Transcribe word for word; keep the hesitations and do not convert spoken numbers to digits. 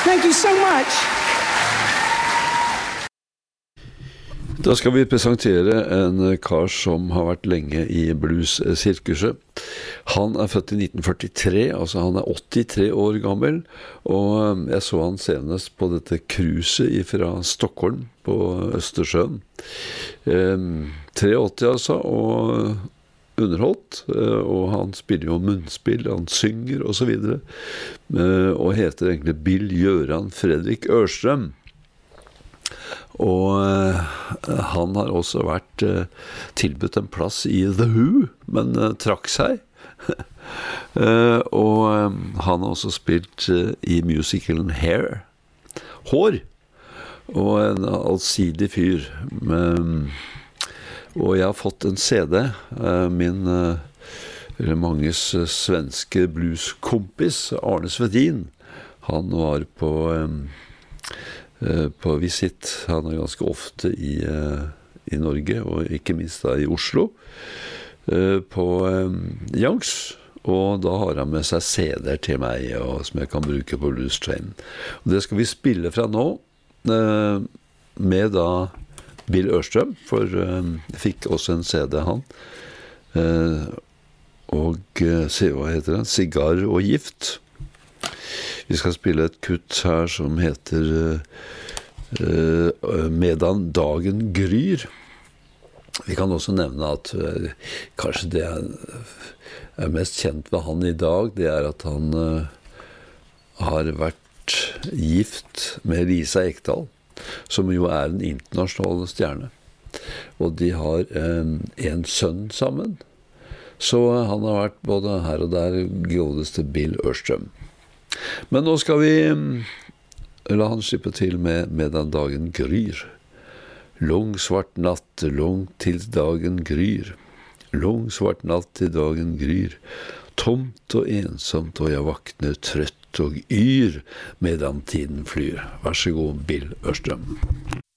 Thank you so much. Da skal vi presentere en kar som har vært lenge i blues-sirkuset. Han er født i nitten førtitre, altså han er åttitre år gammel, og jeg så han senest på dette cruiset fra Stockholm på Østersjøen. Um, treogåtti altså, og underholdt, og han spiller jo munnspill, han synger og så videre, og heter egentlig Bill Göran Fredrik Örström. Og uh, han har også vært uh, tilbudt en plass i The Who, men uh, trakk seg. uh, og um, han har også spilt uh, i musicalen Hair, Hår, og en allsidig fyr. Um, og jeg har fått en C D, uh, min uh, manges uh, svenske blueskompis, Arne Svedin. Han var på... Um, på visitt. Han er ganske ofte i, i Norge, og ikke minst da i Oslo, på Youngs, og da har han med seg C D-er til meg, og, som jeg kan bruke på Blues Train. Og det skal vi spille fra nå, med da Bill Örström, for jeg fikk også en C D han, og se hva heter det, Sigar og gift. Vi skal spille et kutt her som heter uh, Medan dagen gryr. Vi kan også nevne at uh, kanskje det er, er mest kjent ved han i dag, det er at han uh, har vært gift med Lisa Ekdahl, som jo er en internasjonal stjerne. Og de har um, en sønn sammen. Så han har vært både her og der godeste Bill Örström. Men nå skal vi la han slippe til med Medan dagen gryr. Lång svart natt, långt til dagen gryr. Lång svart natt til dagen gryr. Tomt og ensomt, og jeg vakner trøtt og yr medan tiden flyr. Vær så god, Bill Örström.